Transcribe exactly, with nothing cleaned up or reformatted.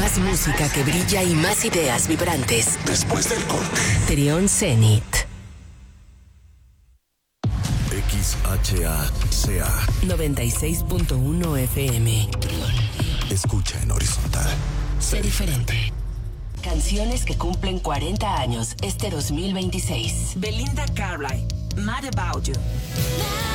Más música que brilla y más ideas vibrantes. Después del corte. Trión Zenit. X H A C A noventa y seis punto uno F M. Escucha en horizontal. Sé diferente. Canciones que cumplen cuarenta años este dos mil veintiséis. Belinda Carlisle, Mad About You.